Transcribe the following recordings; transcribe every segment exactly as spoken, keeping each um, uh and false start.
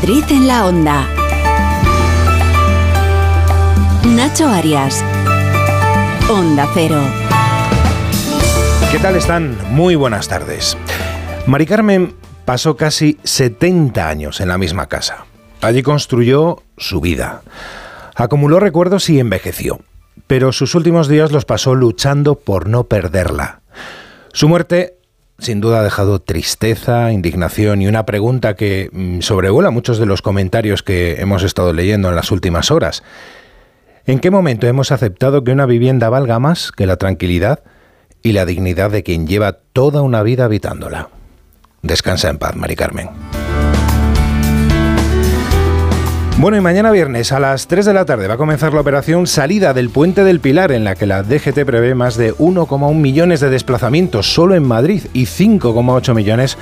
Madrid en la Onda. Nacho Arias. Onda Cero. ¿Qué tal están? Muy buenas tardes. Mari Carmen pasó casi setenta años en la misma casa. Allí construyó su vida. Acumuló recuerdos y envejeció. Pero sus últimos días los pasó luchando por no perderla. Su muerte, sin duda, ha dejado tristeza, indignación y una pregunta que mmm, sobrevuela muchos de los comentarios que hemos estado leyendo en las últimas horas. ¿En qué momento hemos aceptado que una vivienda valga más que la tranquilidad y la dignidad de quien lleva toda una vida habitándola? Descansa en paz, Mari Carmen. Bueno, y mañana viernes a las tres de la tarde va a comenzar la operación Salida del Puente del Pilar, en la que la D G T prevé más de uno coma uno millones de desplazamientos solo en Madrid y cinco coma ocho millones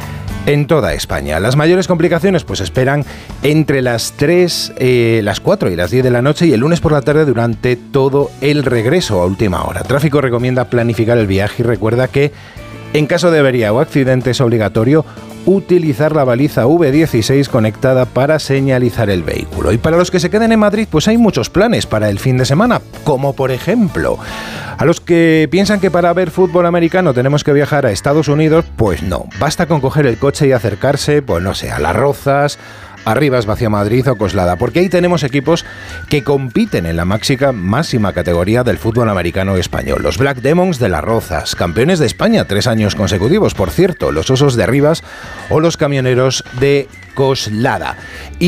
en toda España. Las mayores complicaciones pues esperan entre las tres, eh, las cuatro y las diez de la noche y el lunes por la tarde durante todo el regreso a última hora. Tráfico recomienda planificar el viaje y recuerda que en caso de avería o accidente es obligatorio utilizar la baliza V dieciséis conectada para señalizar el vehículo. Y para los que se queden en Madrid, pues hay muchos planes para el fin de semana, como por ejemplo, a los que piensan que para ver fútbol americano tenemos que viajar a Estados Unidos, pues no, basta con coger el coche y acercarse, pues no sé, a Las Rozas, a Rivas hacia Madrid o Coslada, porque ahí tenemos equipos que compiten en la máxima, máxima categoría del fútbol americano español. Los Black Demons de Las Rozas, campeones de España tres años consecutivos, por cierto, los Osos de Rivas o los Camioneros de Coslada.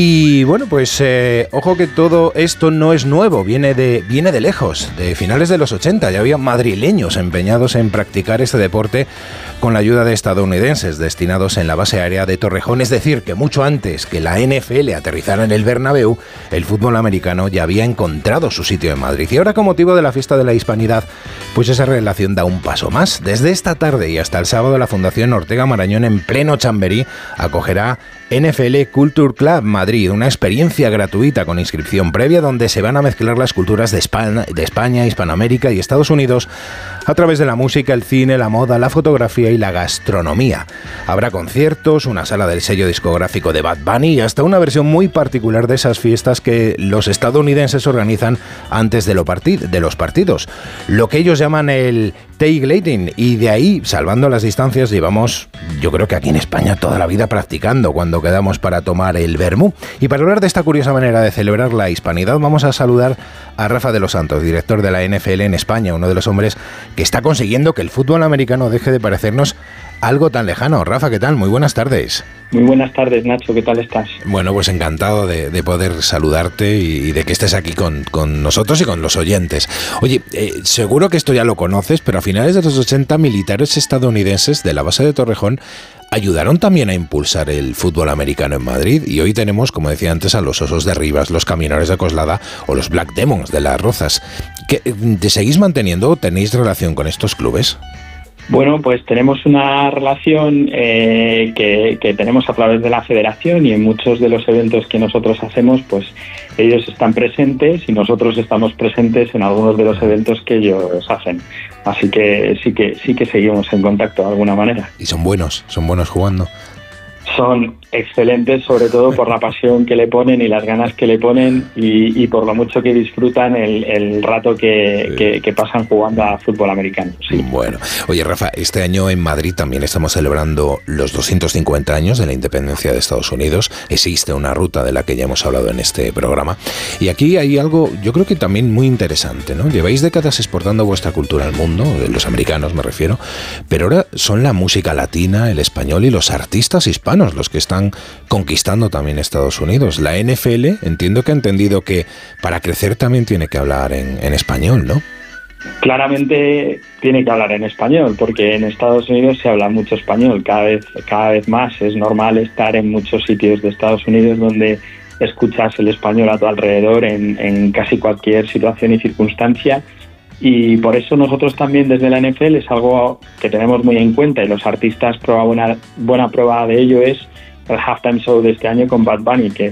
Y bueno, pues eh, ojo que todo esto no es nuevo, viene de, viene de lejos, de finales de los ochenta. Ya había madrileños empeñados en practicar este deporte con la ayuda de estadounidenses destinados en la base aérea de Torrejón. Es decir, que mucho antes que la N F L aterrizara en el Bernabéu, el fútbol americano ya había encontrado su sitio en Madrid. Y ahora, con motivo de la fiesta de la Hispanidad, pues esa relación da un paso más. Desde esta tarde y hasta el sábado, la Fundación Ortega Marañón, en pleno Chamberí, acogerá N F L Culture Club Madrid, una experiencia gratuita con inscripción previa donde se van a mezclar las culturas de España, de España, Hispanoamérica y Estados Unidos a través de la música, el cine, la moda, la fotografía y la gastronomía. Habrá conciertos, una sala del sello discográfico de Bad Bunny y hasta una versión muy particular de esas fiestas que los estadounidenses organizan antes de, lo partid- de los partidos, lo que ellos llaman el tailgating, y de ahí, salvando las distancias, llevamos, yo creo que aquí en España, toda la vida practicando cuando quedamos para tomar el vermú. Y para hablar de esta curiosa manera de celebrar la hispanidad, vamos a saludar a Rafa de los Santos, director de la N F L en España, uno de los hombres que está consiguiendo que el fútbol americano deje de parecernos algo tan lejano. Rafa, ¿qué tal? Muy buenas tardes. Muy buenas tardes, Nacho, ¿qué tal estás? Bueno, pues encantado de, de poder saludarte y, y de que estés aquí con, con nosotros y con los oyentes. Oye, eh, seguro que esto ya lo conoces, pero a finales de los ochenta, militares estadounidenses de la base de Torrejón ayudaron también a impulsar el fútbol americano en Madrid, y hoy tenemos, como decía antes, a los Osos de Rivas, los Camioneros de Coslada o los Black Demons de Las Rozas. ¿Qué, ¿Te seguís manteniendo o tenéis relación con estos clubes? Bueno, pues tenemos una relación eh, que, que tenemos a través de la federación, y en muchos de los eventos que nosotros hacemos, pues ellos están presentes y nosotros estamos presentes en algunos de los eventos que ellos hacen. Así que sí que sí que seguimos en contacto de alguna manera. Y son buenos, son buenos jugando. Son excelentes, sobre todo por la pasión que le ponen y las ganas que le ponen, y, y por lo mucho que disfrutan el, el rato que, que, que pasan jugando a fútbol americano. Sí. Bueno, oye Rafa, este año en Madrid también estamos celebrando los doscientos cincuenta años de la independencia de Estados Unidos. Existe una ruta de la que ya hemos hablado en este programa. Y aquí hay algo, yo creo que también muy interesante, ¿no? Lleváis décadas exportando vuestra cultura al mundo, los americanos me refiero, pero ahora son la música latina, el español y los artistas hispanos los que están conquistando también Estados Unidos. La N F L entiendo que ha entendido que para crecer también tiene que hablar en, en español, ¿no? Claramente tiene que hablar en español, porque en Estados Unidos se habla mucho español, cada vez, cada vez más. Es normal estar en muchos sitios de Estados Unidos donde escuchas el español a tu alrededor en, en casi cualquier situación y circunstancia, y por eso nosotros también desde la N F L es algo que tenemos muy en cuenta, y los artistas, prueba buena, buena prueba de ello es el halftime show de este año con Bad Bunny, que